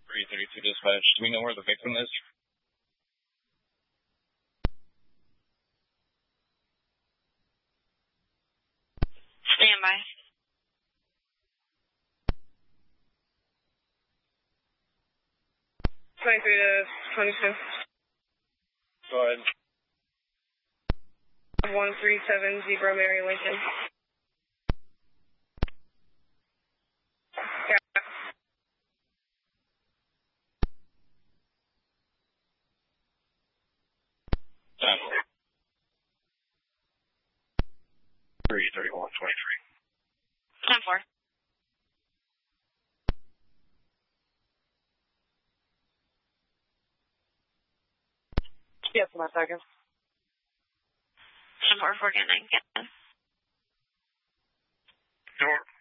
332 dispatch. Do we know where the victim is? Stand by. '23 to 22. Go ahead. 137 Mary Lincoln. Yeah. Time for 33123. Time for. Yes, my second. Time for 429. Door.